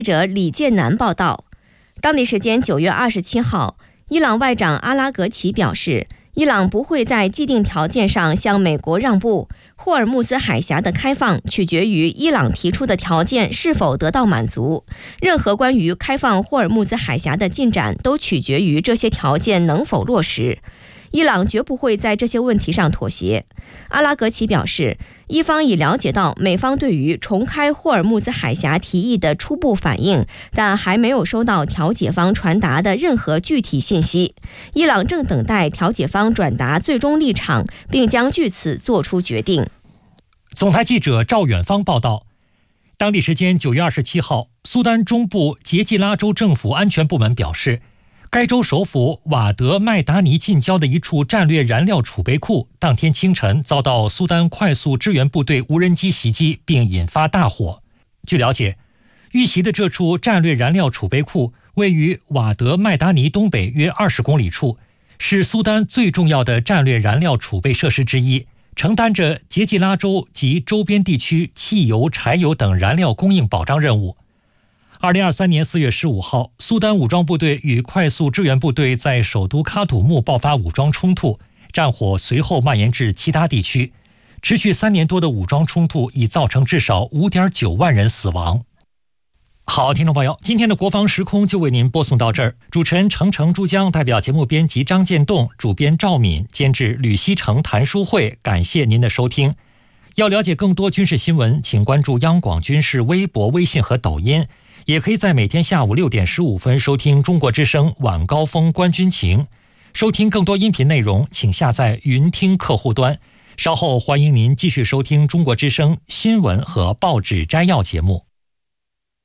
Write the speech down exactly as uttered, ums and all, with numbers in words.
记者李建南报道，当地时间九月二十七号，伊朗外长阿拉格齐表示，伊朗不会在既定条件上向美国让步，霍尔木兹海峡的开放取决于伊朗提出的条件是否得到满足，任何关于开放霍尔木兹海峡的进展都取决于这些条件能否落实。伊朗绝不会在这些问题上妥协。阿拉格齐表示，伊方已了解到美方对于重开霍尔木兹海峡提议的初步反应，但还没有收到调解方传达的任何具体信息。伊朗正等待调解方转达最终立场，并将据此做出决定。 总台记者赵远芳报道，当地时间九月二十七号，苏丹中部杰季拉州政府安全部门表示，该州首府瓦德麦达尼近郊的一处战略燃料储备库当天清晨遭到苏丹快速支援部队无人机袭击，并引发大火。据了解，遇袭的这处战略燃料储备库位于瓦德麦达尼东北约二十公里处，是苏丹最重要的战略燃料储备设施之一，承担着杰季拉州及周边地区汽油、柴油等燃料供应保障任务。二零二三年四月十五号，苏丹武装部队与快速支援部队在首都喀土穆爆发武装冲突，战火随后蔓延至其他地区。持续三年多的武装冲突已造成至少 五点九万人死亡。好，听众朋友，今天的国防时空就为您播送到这儿。主持人程程、珠江，代表节目编辑张建栋，主编赵敏，监制吕希成、谭书慧，感谢您的收听。要了解更多军事新闻，请关注央广军事微博、微信和抖音。也可以在每天下午六点十五分收听中国之声晚高峰观军情。收听更多音频内容，请下载云听客户端。稍后欢迎您继续收听中国之声新闻和报纸摘要节目。